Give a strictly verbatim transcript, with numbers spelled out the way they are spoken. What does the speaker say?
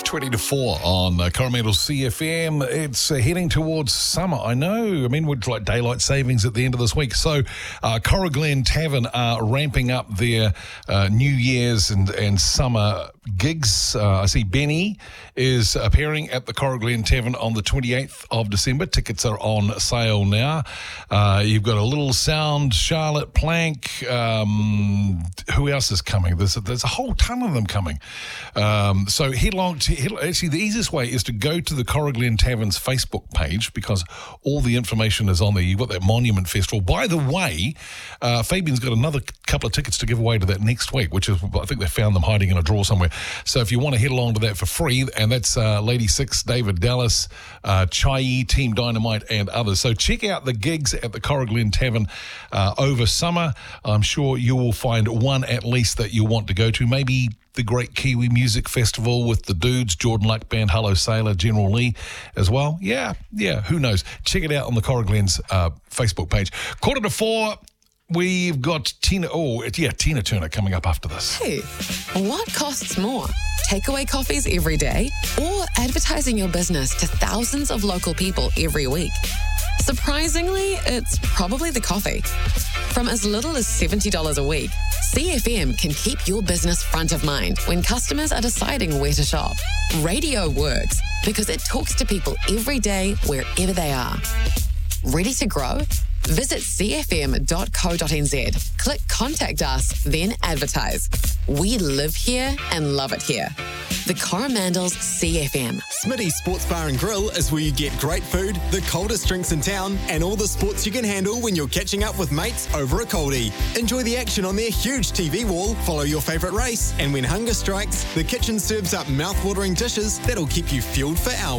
twenty to four on uh, Coromandel C F M. It's uh, heading towards summer. I know. I mean, we're like daylight savings at the end of this week. So, uh, Coroglen Tavern are ramping up their uh, New Year's and, and summer gigs. Uh, I see Benny is appearing at the Coroglen Tavern on the twenty-eighth of December. Tickets are on sale now. Uh, you've got a Little Sound, Charlotte Plank. Um, who else is coming? There's a, there's a whole ton of them coming. Um, so head along to, head, actually the easiest way is to go to the Coroglen Tavern's Facebook page because all the information is on there. You've got that Monument Festival. By the way, uh, Fabian's got another couple of tickets to give away to that next week, which is, I think they found them hiding in a drawer somewhere. So if you want to head along to that for free, and that's uh, Lady Six, David Dallas, uh, Chai, Team Dynamite, and others. So check out the gigs at the Coroglen Tavern uh, over summer. I'm sure you will find one at least that you want to go to. Maybe the Great Kiwi Music Festival with the dudes, Jordan Luck Band, Hello Sailor, General Lee as well. Yeah, yeah, who knows? Check it out on the Coroglen's uh, Facebook page. Quarter to four, we've got Tina, oh, yeah, Tina Turner coming up after this. Hey, what costs more? Takeaway coffees every day or advertising your business to thousands of local people every week? Surprisingly, it's probably the coffee. From as little as seventy dollars a week, C F M can keep your business front of mind when customers are deciding where to shop. Radio works because it talks to people every day, wherever they are. Ready to grow? Visit c f m dot co dot n z. Click Contact Us, then advertise. We live here and love it here. The Coromandel's C F M. Smitty's Sports Bar and Grill is where you get great food, the coldest drinks in town, and all the sports you can handle when you're catching up with mates over a coldie. Enjoy the action on their huge T V wall, follow your favourite race, and when hunger strikes, the kitchen serves up mouth-watering dishes that'll keep you fueled for hours.